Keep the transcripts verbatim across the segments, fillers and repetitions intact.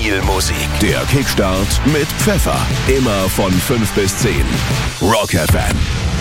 viel Musik. Der Kickstart mit Pfeffer. Immer von fünf bis zehn. Rock F M.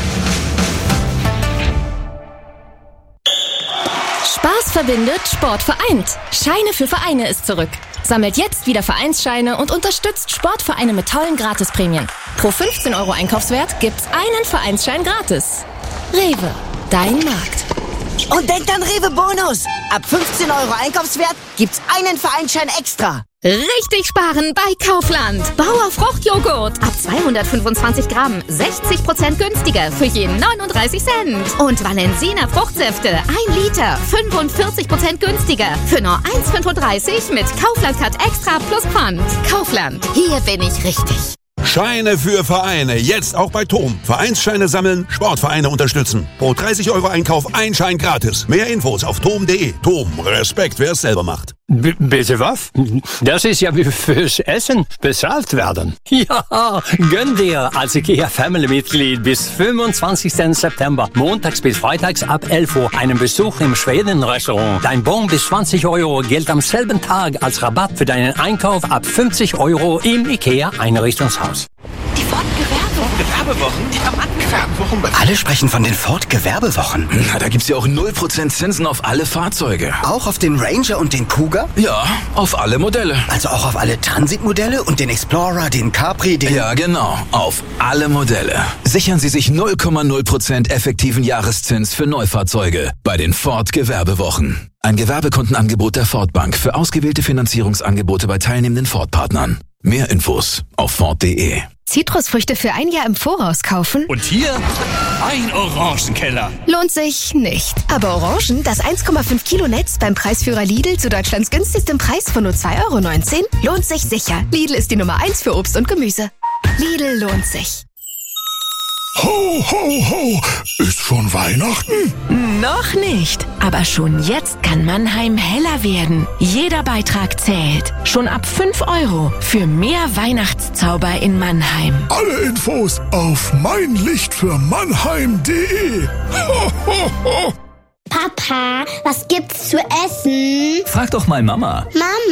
Spaß verbindet, Sport vereint. Scheine für Vereine ist zurück. Sammelt jetzt wieder Vereinsscheine und unterstützt Sportvereine mit tollen Gratisprämien. Pro fünfzehn Euro Einkaufswert gibt's einen Vereinsschein gratis. Rewe, dein Markt. Und denkt an Rewe Bonus. Ab fünfzehn Euro Einkaufswert gibt's einen Vereinsschein extra. Richtig sparen bei Kaufland. Bauer Fruchtjoghurt ab zweihundertfünfundzwanzig Gramm, sechzig Prozent günstiger für jeden neununddreißig Cent. Und Valensina Fruchtsäfte, ein Liter, fünfundvierzig Prozent günstiger für nur eins Komma fünfunddreißig mit Kaufland Cut Extra plus Pfand. Kaufland, hier bin ich richtig. Scheine für Vereine, jetzt auch bei Tom. Vereinsscheine sammeln, Sportvereine unterstützen. Pro dreißig Euro Einkauf ein Schein gratis. Mehr Infos auf tom punkt de. Tom, Respekt, wer es selber macht. B- bitte was? Das ist ja wie fürs Essen bezahlt werden. Ja, gönn dir als IKEA Family-Mitglied bis fünfundzwanzigsten September, montags bis freitags ab elf Uhr, einen Besuch im Schweden-Restaurant. Dein Bon bis zwanzig Euro gilt am selben Tag als Rabatt für deinen Einkauf ab fünfzig Euro im IKEA-Einrichtungshaus. Die Ford-Gewerbewochen. Gewerbewochen? Ja, Mann. Gewerbewochen bei Alle sprechen von den Ford-Gewerbewochen. Na, da gibt's ja auch null Prozent Zinsen auf alle Fahrzeuge. Auch auf den Ranger und den Kuga? Ja, auf alle Modelle. Also auch auf alle Transit-Modelle und den Explorer, den Capri, den... Ja, genau. Auf alle Modelle. Sichern Sie sich null Komma null Prozent effektiven Jahreszins für Neufahrzeuge bei den Ford-Gewerbewochen. Ein Gewerbekundenangebot der Ford Bank für ausgewählte Finanzierungsangebote bei teilnehmenden Ford-Partnern. Mehr Infos auf ford punkt de. Zitrusfrüchte für ein Jahr im Voraus kaufen? Und hier ein Orangenkeller. Lohnt sich nicht. Aber Orangen, das eins Komma fünf Kilo Netz beim Preisführer Lidl zu Deutschlands günstigstem Preis von nur zwei Euro neunzehn, lohnt sich sicher. Lidl ist die Nummer eins für Obst und Gemüse. Lidl lohnt sich. Ho, ho, ho! Ist schon Weihnachten? Noch nicht. Aber schon jetzt kann Mannheim heller werden. Jeder Beitrag zählt. Schon ab fünf Euro für mehr Weihnachtszauber in Mannheim. Alle Infos auf mein Licht für Mannheim punkt de. Ho, ho, ho! Papa, was gibt's zu essen? Frag doch mal Mama.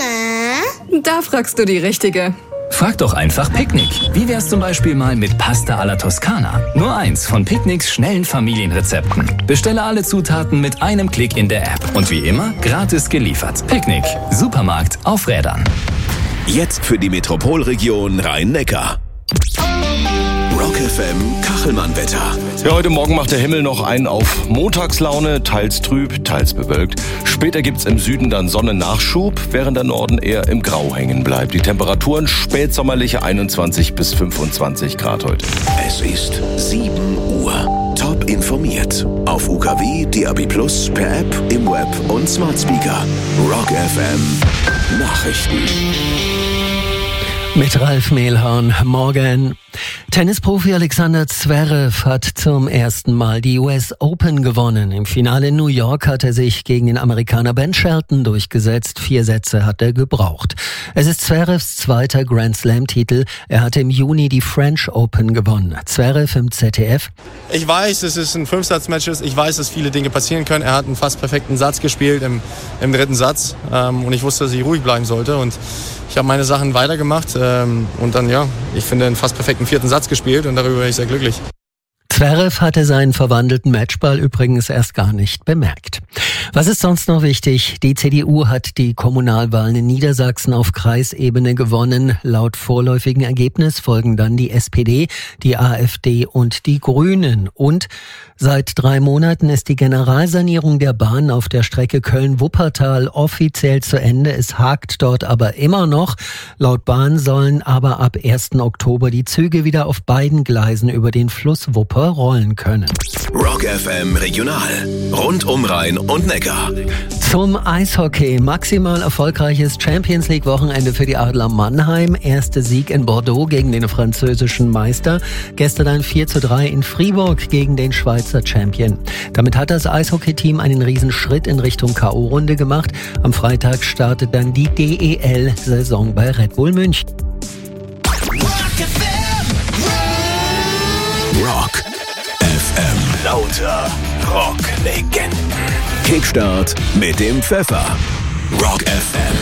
Mama? Da fragst du die Richtige. Frag doch einfach Picknick. Wie wär's zum Beispiel mal mit Pasta alla Toskana? Nur eins von Picknicks schnellen Familienrezepten. Bestelle alle Zutaten mit einem Klick in der App. Und wie immer, gratis geliefert. Picknick. Supermarkt auf Rädern. Jetzt für die Metropolregion Rhein-Neckar. Rock F M Kachelmann-Wetter. Ja, heute Morgen macht der Himmel noch einen auf Montagslaune, teils trüb, teils bewölkt. Später gibt's im Süden dann Sonnennachschub, während der Norden eher im Grau hängen bleibt. Die Temperaturen spätsommerliche einundzwanzig bis fünfundzwanzig Grad heute. Es ist sieben Uhr. Top informiert. Auf U K W, D A B plus, per App, im Web und Smart Speaker. Rock F M Nachrichten. Mit Ralf Mehlhorn. Morgen. Tennisprofi Alexander Zverev hat zum ersten Mal die U S Open gewonnen. Im Finale in New York hat er sich gegen den Amerikaner Ben Shelton durchgesetzt. Vier Sätze hat er gebraucht. Es ist Zverevs zweiter Grand Slam-Titel. Er hatte im Juni die French Open gewonnen. Zverev im Z D F. Ich weiß, es ist ein Fünfsatz-Match. Ich weiß, dass viele Dinge passieren können. Er hat einen fast perfekten Satz gespielt im, im dritten Satz. Ähm, und ich wusste, dass ich ruhig bleiben sollte. Und ich habe meine Sachen weitergemacht. Ähm, und dann, ja, ich finde, einen fast perfekten vierten Satz gespielt. Und darüber bin ich sehr glücklich. Zverev hatte seinen verwandelten Matchball übrigens erst gar nicht bemerkt. Was ist sonst noch wichtig? Die C D U hat die Kommunalwahlen in Niedersachsen auf Kreisebene gewonnen. Laut vorläufigen Ergebnis folgen dann die S P D, die AfD und die Grünen. Und seit drei Monaten ist die Generalsanierung der Bahn auf der Strecke Köln-Wuppertal offiziell zu Ende. Es hakt dort aber immer noch. Laut Bahn sollen aber ab ersten Oktober die Züge wieder auf beiden Gleisen über den Fluss Wupper rollen können. Rock F M Regional. Rund um Rhein und Neckar. Zum Eishockey. Maximal erfolgreiches Champions League Wochenende für die Adler Mannheim. Erster Sieg in Bordeaux gegen den französischen Meister. Gestern ein vier zu drei in Fribourg gegen den Schweizer Champion. Damit hat das Eishockey-Team einen riesen Schritt in Richtung K O-Runde gemacht. Am Freitag startet dann die D E L-Saison bei Red Bull München. Rock F M. Lauter Rock-Legenden. Kickstart mit dem Pfeffer. Rock F M.